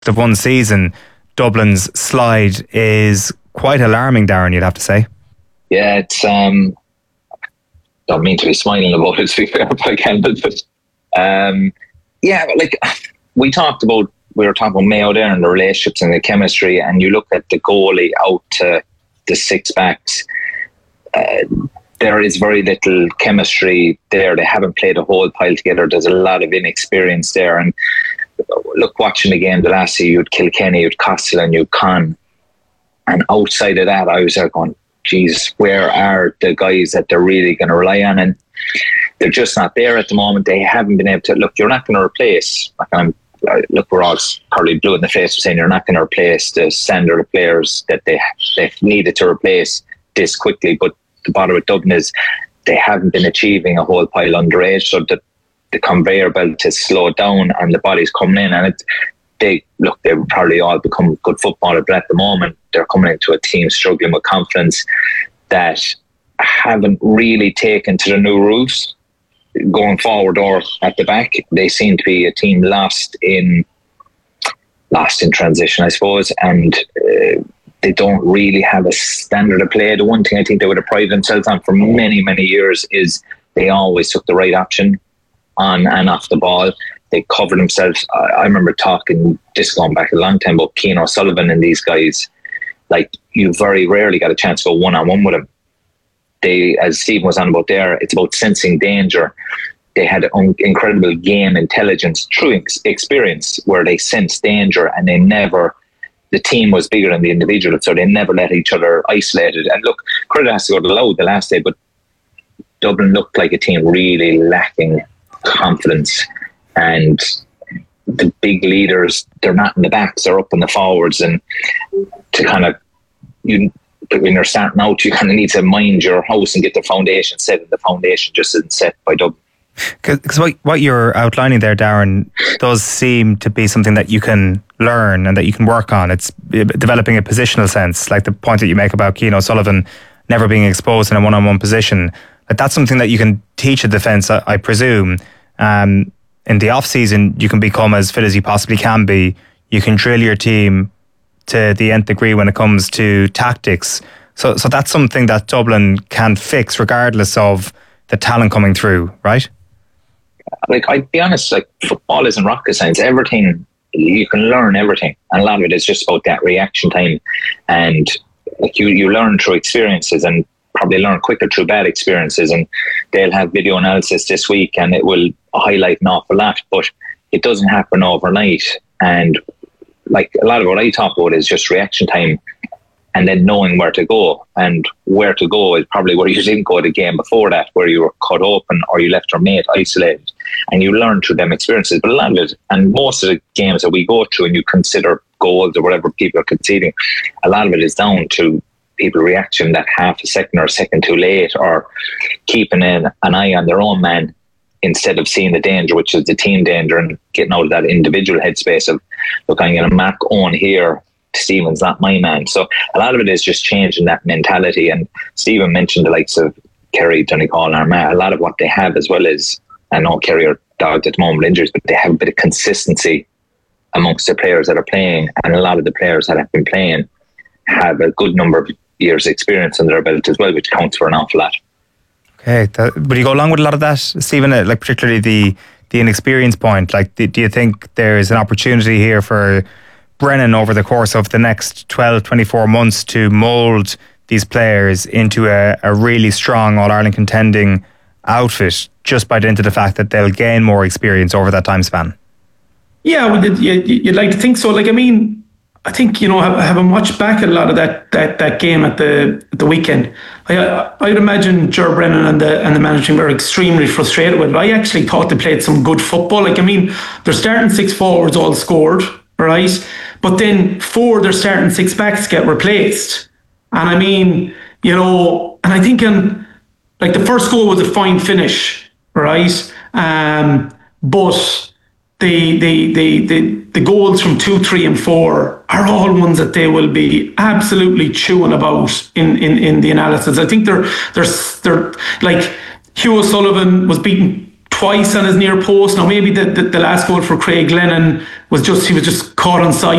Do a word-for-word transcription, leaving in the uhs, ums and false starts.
of one season, Dublin's slide is quite alarming, Darren, you'd have to say. Yeah, it's um don't mean to be smiling about it, to be fair, but I can't help it. Um yeah, but like we talked about we were talking about Mayo there and the relationships and the chemistry, and you look at the goalie out to the six backs, uh, there is very little chemistry there. They haven't played a whole pile together. There's a lot of inexperience there. And look, watching the game the last year, you had Kilkenny, you had Costello, you had Con. And outside of that, I was there going, geez, where are the guys that they're really going to rely on? And they're just not there at the moment. They haven't been able to, look, you're not going to replace, like I'm, look, we're all probably blue in the face of saying you're not going to replace the standard of players that they they've needed to replace this quickly. But the bottom with Dublin is they haven't been achieving a whole pile underage, so the the conveyor belt has slowed down and the body's coming in, and it, they look they will probably all become good footballers, but at the moment they're coming into a team struggling with confidence that haven't really taken to the new rules. Going forward or at the back, they seem to be a team lost in lost in transition, I suppose, and uh, they don't really have a standard of play. The one thing I think they would have prided themselves on for many, many years is they always took the right option on and off the ball. They covered themselves. I, I remember talking, this going back a long time, about Cian O'Sullivan and these guys. Like, you very rarely got a chance to go one-on-one with them. They, as Stephen was on about there, it's about sensing danger. They had un- incredible game intelligence through ex- experience where they sensed danger, and they never, the team was bigger than the individual, so they never let each other isolated. And look, credit has to go to Louth the last day, but Dublin looked like a team really lacking confidence, and the big leaders, they're not in the backs, they're up in the forwards, and to kind of, you when you're starting out, you kind of need to mind your house and get the foundation set, and the foundation just isn't set by Dublin. Because what, what you're outlining there, Darren, does seem to be something that you can learn and that you can work on. It's developing a positional sense, like the point that you make about Cian O'Sullivan never being exposed in a one-on-one position. Like, that's something that you can teach a defence, I, I presume. Um, in the off-season, you can become as fit as you possibly can be. You can drill your team to the nth degree when it comes to tactics. So so that's something that Dublin can fix regardless of the talent coming through, right? Like, I'd be honest, like, football isn't rocket science. Everything, you can learn everything. And a lot of it is just about that reaction time. And like you, you learn through experiences, and probably learn quicker through bad experiences. And they'll have video analysis this week and it will highlight an awful lot, but it doesn't happen overnight. And like, a lot of what I talk about is just reaction time, and then knowing where to go. And where to go is probably where you didn't go the game before that, where you were cut open or you left your mate isolated, and you learn through them experiences. But a lot of it, and most of the games that we go through and you consider goals or whatever people are conceding, a lot of it is down to people reaction that half a second or a second too late, or keeping an, an eye on their own man instead of seeing the danger, which is the team danger, and getting out of that individual headspace of, look, I'm going to mark on here, Stephen's not my man. So a lot of it is just changing that mentality. And Stephen mentioned the likes of Kerry, Donegal and Armagh. A lot of what they have as well is, I know Kerry are dogged at the moment with injuries, but they have a bit of consistency amongst the players that are playing, and a lot of the players that have been playing have a good number of years experience under their belt as well, which counts for an awful lot. Okay, that, would you go along with a lot of that, Stephen? Like, particularly the the inexperience point. Like, do, do you think there is an opportunity here for Brennan over the course of the next twelve, twenty-four months to mould these players into a, a really strong All-Ireland contending outfit, just by dint of the fact that they'll gain more experience over that time span? Yeah, well, you'd, you'd like to think so. Like, I mean, I think, you know, having watched back a lot of that that, that game at the at the weekend, I I'd imagine Ger Brennan and the and the management were extremely frustrated with it. I actually thought they played some good football. Like, I mean, their starting six forwards all scored, right? But then four of their starting six backs get replaced. And I mean, you know, and I think in, like, the first goal was a fine finish, right? Um, but The, the the the the goals from two, three, and four are all ones that they will be absolutely chewing about in, in, in the analysis. I think they're they're they're like, Hugh O'Sullivan was beaten twice on his near post. Now maybe the, the, the last goal for Craig Lennon was just he was just caught on side